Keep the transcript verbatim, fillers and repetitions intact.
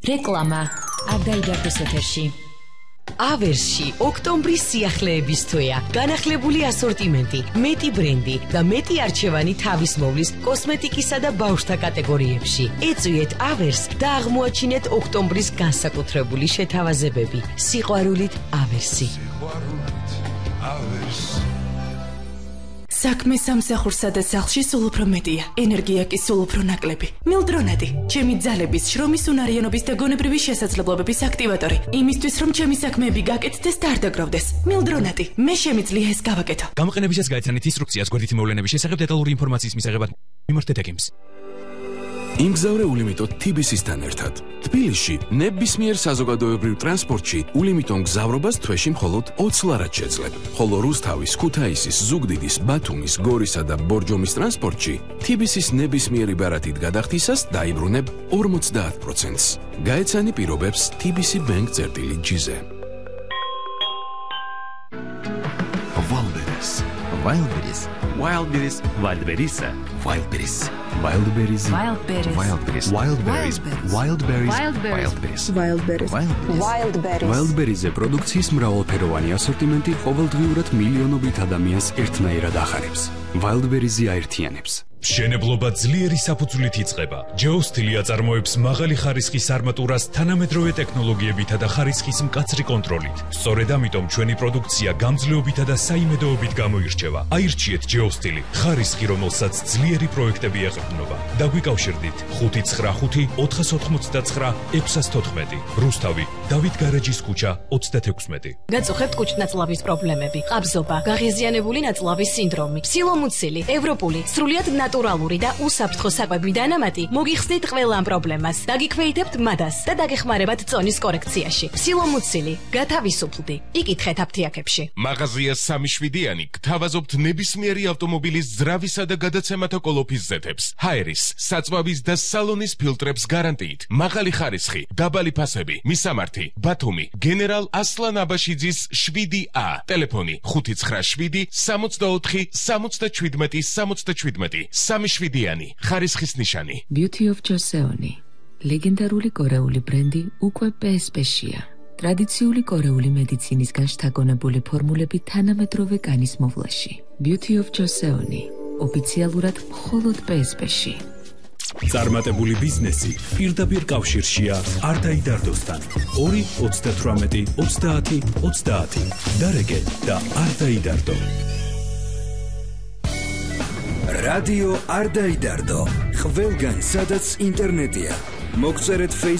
რეკლამა არ დაიდარდეს ეთერში. ავერსში ოქტომბრის სიახლეების თვეა. განახლებული ასორტიმენტი, მეტი ბრენდი და მეტი არჩევანი თავისმოვლის კოსმეტიკისა და ბავშვთა კატეგორიებში. ეწვიეთ ავერს და აღმოაჩინეთ ოქტომბრის განსაკუთრებული შეთავაზებები. სიყვარულით ავერსი. საქმე სამსახურსა და სახლში სულ უფრო მეტია. ენერგია კი სულ უფრო ნაკლები. მილდრონადი, ჩემი ძალების, შრომის უნარიანობის და გონებრივი შესაძლებლობების აქტივატორი. იმისთვის, რომ ჩემი საქმეები გაკეთდეს და არ დაგროვდეს. მილდრონადი, მე შემიძლია ეს გავაკეთო. გამოყენებისას გაეცანით ინსტრუქციას გვერდითი მოვლენების შესახებ დეტალური ინფორმაციის მისაღებად მიმართეთ ეკიმს. იმგზავრე ულიმიტოდ თიბისისთან ერთად. თბილისში ნებისმიერ საზოგადოებრივ ტრანსპორტში ულიმიტონ გზავრობას თვეში მხოლოდ ოცი ლარად შეძლებ. ხოლო რუსთავის, ქუთაისის, ზუგდიდის, ბათუმის, გორისა და ბორჯომის ტრანსპორტში თბილისის ნებისმიერი ბარათით გადახდისას დაიბრუნებ ორმოცდაათ პროცენტს. გაეცანი პირობებს თბილისი ბენკ წერტილი ჯიზე. Wildberries. Wildberries. Wildberries. Wildberries. Wildberries. Wildberries. Wildberries. Wildberries. Wildberries. Wildberries. Wildberries. Wildberries. Wildberries. Wildberries-ზე პროდუქციის მრავალფეროვანი ასორტიმენტი ყოველდღიურად მილიონობით ადამიანს ერთნაირად ახარებს. Wildberries-ი აერთიანებს. მშენებლობა ძლიერი საფუძვლით იწყება. Geostili აწარმოებს მაღალი ხარისხის არმატურას თანამედროვე ტექნოლოგიებითა და ხარისხის მკაცრი კონტროლით. სწორედ ამიტომ ჩვენი პროდუქცია გამძლეობითა და საიმედოობით გამოირჩევა. აირჩიეთ Geostili, ხარისხი, რომელსაც ძლიერი პროექტები ეყრდნობა. დაგვიკავშირდით ხუთი ცხრა ხუთი ოთხას ოთხმოცდაცხრა ექვსას თოთხმეტი. რუსთავი, დავით გარეჯის ქუჩა ოცდათექვსმეტი. გაწუხებთ კუჭნაწლავის პრობლემები, ყაბზობა, გაღიზიანებული ნაწლავის სინდრომი, სილომუცილი, ევროპული, სრულიად ნატურალური და უსაფრთხო საკვები დანამატი მოგიხსნით ყველა ამ პრობლემას. დაგიქვეითებთ მადას და დაგეხმარებათ წონის კორექციაში. სილომუცილი, გათავისუფლდი. იკითხეთ აფთიაქებში. მაღაზია სამი შვიდიანი გთავაზობთ ნებისმიერი ავტომობილის ძრავისა და გადაცემათა კოლოფის ზეთებს. ჰაერის, საწვავის და სალონის ფილტრებს გარანტიით. მაღალი ხარისხი, დაბალი ფასები, მისამართი, ბათუმი, გენერალ ასლან აბაშიძის შვიდი ა. ტელეფონი ხუთი ცხრა შვიდი სამოცდაოთხი სამოცდაჩვიდმეტი სამოცდაჩვიდმეტი. სამი შვიდიანი, ხარისხის ნიშანი. Beauty of Joseon. ლეგენდარული კორეული ბრენდი უკვე პე ეს პე-შია. ტრადიციული კორეული მედიცინისგან შთაგონებული ფორმულები თანამედროვე კანის მოვლაში. Beauty of Joseon. ოფიციალურად მხოლოდ პე ეს პე-ში. წარმატებული ბიზნესი პირდაპირ კავშირშია არ დაიდარდოსთან. ორი ოცდათვრამეტი ოცდაათი ოცდაათი. დარეგე და არ დაიდარდო. რადიო არ დაიდარდო. ყველგან სადაც ინტერნეტია. მოგწერეთ